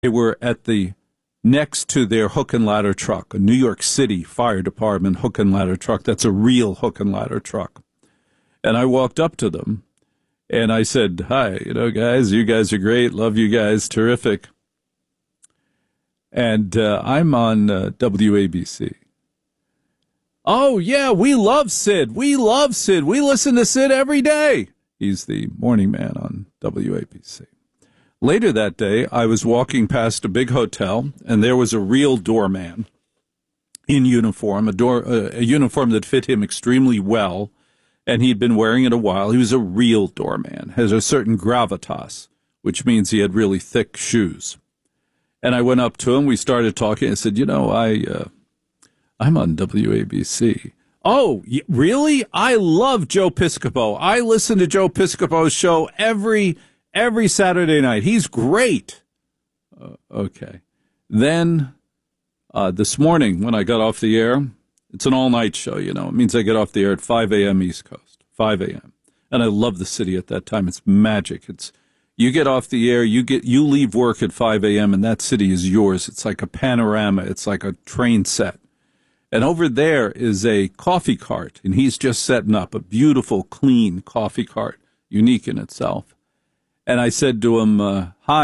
They were at the next to their hook and ladder truck, a New York City Fire Department hook and ladder truck. That's a real hook and ladder truck. And I walked up to them and I said, "Hi, guys, you guys are great. Love you guys. Terrific." And I'm on WABC. "Oh, yeah, we love Sid. We love Sid. We listen to Sid every day." He's the morning man on WABC. Later that day, I was walking past a big hotel, and there was a real doorman in uniform, a uniform that fit him extremely well, and he'd been wearing it a while. He was a real doorman, has a certain gravitas, which means he had really thick shoes. And I went up to him. We started talking. I said, I'm on WABC. "Oh, really? I love Joe Piscopo. I listen to Joe Piscopo's show every Saturday night. He's great." Okay. Then this morning when I got off the air, it's an all-night show, It means I get off the air at 5 a.m. East Coast, 5 a.m. And I love the city at that time. It's magic. You get off the air, you leave work at 5 a.m., and that city is yours. It's like a panorama. It's like a train set. And over there is a coffee cart, and he's just setting up a beautiful, clean coffee cart, unique in itself. And I said to him, "Hi,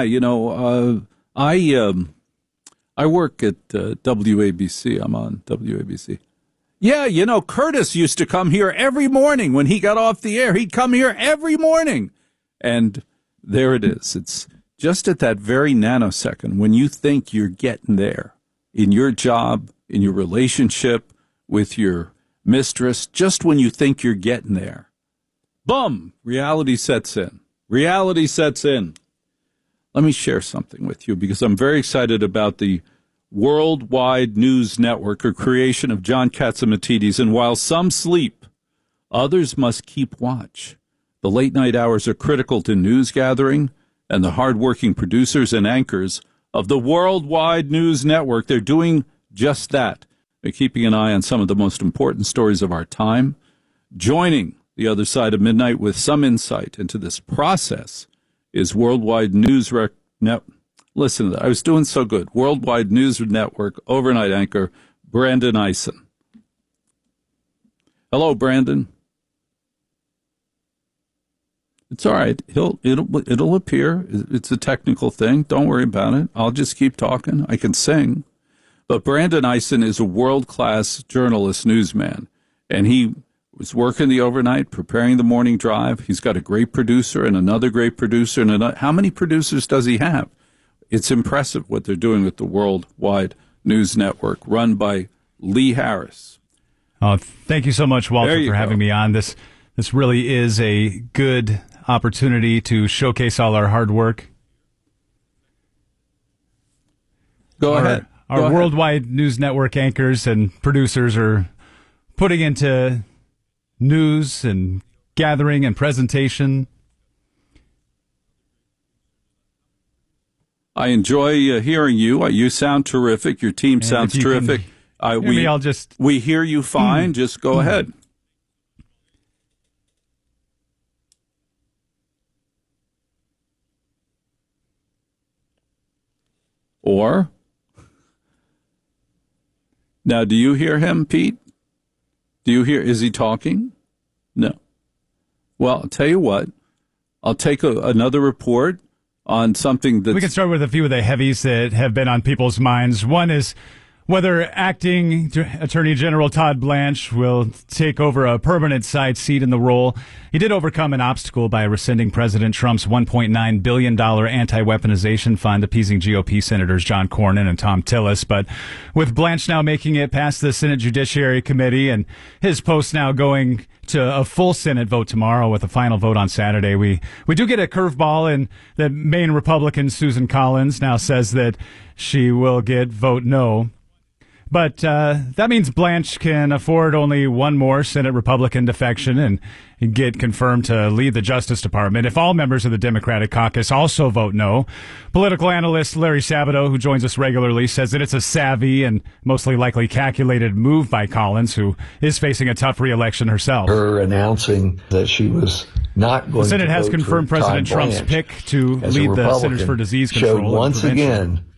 I work at WABC. I'm on WABC." "Yeah, Curtis used to come here every morning when he got off the air. He'd come here every morning." And there it is. It's just at that very nanosecond when you think you're getting there in your job, in your relationship with your mistress, just when you think you're getting there, boom, reality sets in. Reality sets in. Let me share something with you because I'm very excited about the Worldwide News Network, a creation of John Catsimatidis. And while some sleep, others must keep watch. The late-night hours are critical to news gathering, and the hard-working producers and anchors of the Worldwide News Network, they're doing just that. They're keeping an eye on some of the most important stories of our time, joining the other side of midnight with some insight into this process is Worldwide News Network. Listen to that. I was doing so good. Worldwide News Network overnight anchor Brandon Eisen. Hello, Brandon. It's all right. It'll appear. It's a technical thing. Don't worry about it. I'll just keep talking. I can sing. But Brandon Eisen is a world-class journalist, newsman, and he was working the overnight, preparing the morning drive. He's got a great producer and another great producer. And how many producers does he have? It's impressive what they're doing with the Worldwide News Network, run by Lee Harris. Oh, thank you so much, Walter, for having me on. This really is a good opportunity to showcase all our hard work. Go ahead. Our Worldwide News Network anchors and producers are putting into news and gathering and presentation. I enjoy hearing you. You sound terrific. Your team sounds terrific. We hear you fine. Just go ahead. Or? Now, do you hear him, Pete? Is he talking? No. Well, I'll tell you what. I'll take another report on something that... We can start with a few of the heavies that have been on people's minds. One is whether acting Attorney General Todd Blanche will take over a permanent side seat in the role. He did overcome an obstacle by rescinding President Trump's $1.9 billion anti-weaponization fund, appeasing GOP Senators John Cornyn and Thom Tillis. But with Blanche now making it past the Senate Judiciary Committee and his post now going to a full Senate vote tomorrow with a final vote on Saturday, we do get a curveball in that Maine Republican Susan Collins now says that she will get vote no. But that means Blanche can afford only one more Senate Republican defection and get confirmed to lead the Justice Department if all members of the Democratic caucus also vote no. Political analyst Larry Sabato, who joins us regularly, says that it's a savvy and mostly likely calculated move by Collins, who is facing a tough re-election herself. Her announcing that she was not going The Senate to has vote confirmed for Todd President Trump's Blanche pick to as a lead the Centers Republican for Disease showed Control and once Prevention. again